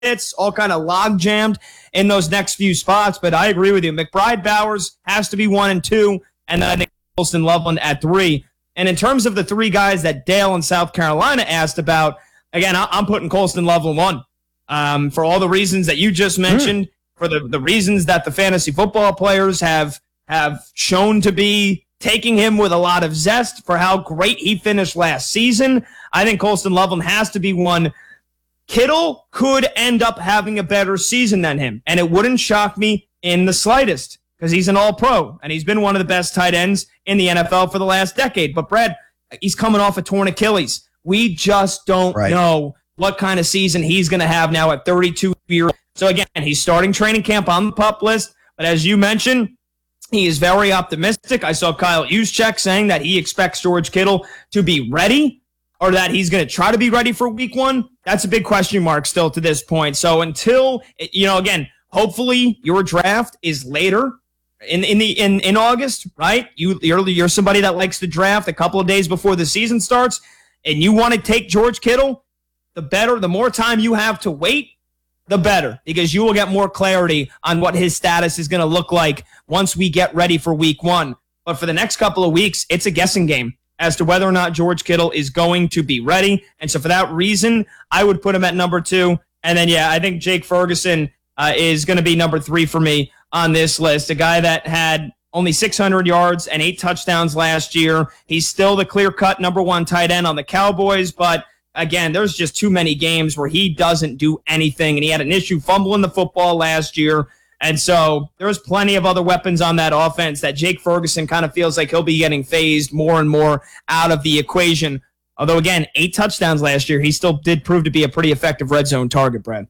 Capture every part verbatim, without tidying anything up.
candidates, all kind of log jammed in those next few spots. But I agree with you. McBride Bowers has to be one and two, and then I think Colston Loveland at three. And in terms of the three guys that Dale in South Carolina asked about, again, I'm putting Colston Loveland one um, for all the reasons that you just mentioned, mm. for the, the reasons that the fantasy football players have have shown to be taking him with a lot of zest for how great he finished last season. I think Colston Loveland has to be one. Kittle could end up having a better season than him, and it wouldn't shock me in the slightest because he's an all-pro, and he's been one of the best tight ends in the N F L for the last decade. But, Brad, he's coming off a torn Achilles. We just don't right. know what kind of season he's going to have now at thirty-two years. So, again, he's starting training camp on the PUP list, but as you mentioned, he is very optimistic. I saw Kyle Juszczyk saying that he expects George Kittle to be ready or that he's going to try to be ready for week one. That's a big question mark still to this point. So until, you know, again, hopefully your draft is later in in the in, in August, right? You, you're, you're somebody that likes to draft a couple of days before the season starts and you want to take George Kittle, the better, the more time you have to wait, the better, because you will get more clarity on what his status is going to look like once we get ready for week one. But for the next couple of weeks, it's a guessing game as to whether or not George Kittle is going to be ready. And so for that reason, I would put him at number two. And then, yeah, I think Jake Ferguson uh, is going to be number three for me on this list, a guy that had only six hundred yards and eight touchdowns last year. He's still the clear-cut number one tight end on the Cowboys, but again, there's just too many games where he doesn't do anything, and he had an issue fumbling the football last year. And so there's plenty of other weapons on that offense that Jake Ferguson kind of feels like he'll be getting phased more and more out of the equation. Although, again, eight touchdowns last year, he still did prove to be a pretty effective red zone target, Brad.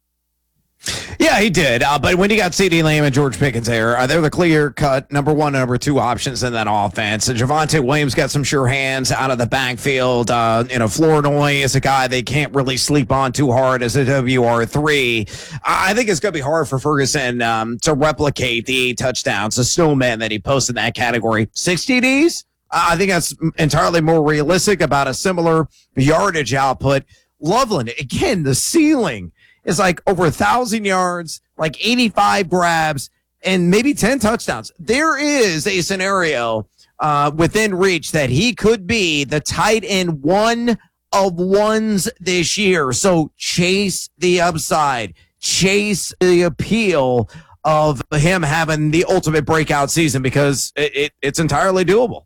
Yeah, he did. Uh, but when you got CeeDee Lamb and George Pickens there, uh, they're the clear-cut number one and number two options in that offense. And Javonte Williams got some sure hands out of the backfield. Uh, you know, Flournoy is a guy they can't really sleep on too hard as a W R three. I think it's going to be hard for Ferguson um, to replicate the eight touchdowns, the snowman that he posted in that category. Six T Ds? I think that's entirely more realistic, about a similar yardage output. Loveland, again, the ceiling is like over a thousand yards, like eighty-five grabs, and maybe ten touchdowns. There is a scenario uh, within reach that he could be the tight end one of ones this year. So chase the upside, chase the appeal of him having the ultimate breakout season, because it, it, it's entirely doable.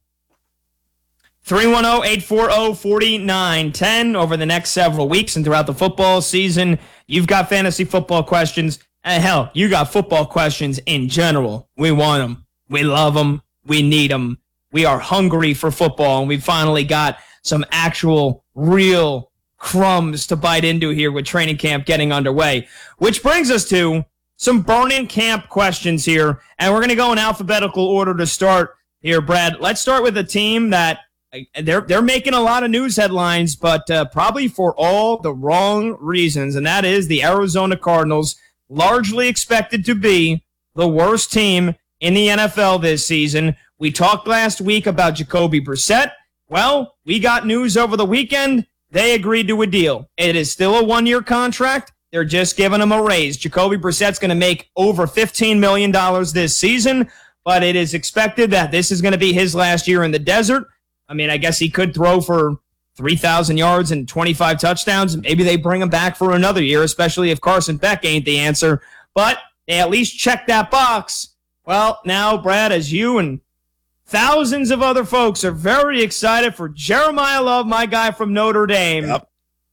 three one zero, eight four zero, four nine one zero over the next several weeks and throughout the football season. You've got fantasy football questions. And hell, you got football questions in general. We want them. We love them. We need them. We are hungry for football, and we finally got some actual, real crumbs to bite into here with training camp getting underway. Which brings us to some burning camp questions here, and we're going to go in alphabetical order to start here, Brad. Let's start with a team that They're they're making a lot of news headlines, but uh, probably for all the wrong reasons, and that is the Arizona Cardinals, largely expected to be the worst team in the N F L this season. We talked last week about Jacoby Brissett. Well, we got news over the weekend. They agreed to a deal. It is still a one-year contract. They're just giving him a raise. Jacoby Brissett's going to make over fifteen million dollars this season, but it is expected that this is going to be his last year in the desert. I mean, I guess he could throw for three thousand yards and twenty-five touchdowns. Maybe they bring him back for another year, especially if Carson Beck ain't the answer. But they at least check that box. Well, now, Brad, as you and thousands of other folks are very excited for Jeremiah Love, my guy from Notre Dame. Yep.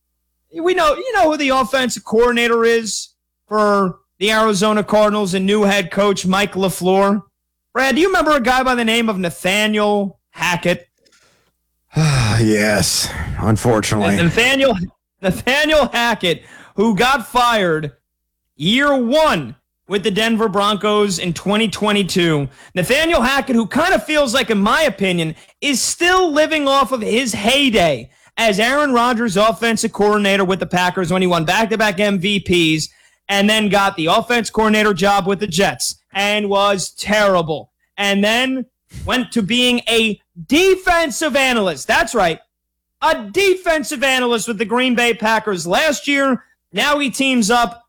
We know, you know who the offensive coordinator is for the Arizona Cardinals and new head coach Mike LaFleur. Brad, do you remember a guy by the name of Nathaniel Hackett? Yes, unfortunately. Nathaniel Nathaniel Hackett, who got fired year one with the Denver Broncos in twenty twenty-two. Nathaniel Hackett, who kind of feels like, in my opinion, is still living off of his heyday as Aaron Rodgers' offensive coordinator with the Packers when he won back-to-back M V Ps and then got the offense coordinator job with the Jets and was terrible. And then went to being a defensive analyst. That's right. A defensive analyst with the Green Bay Packers last year. Now he teams up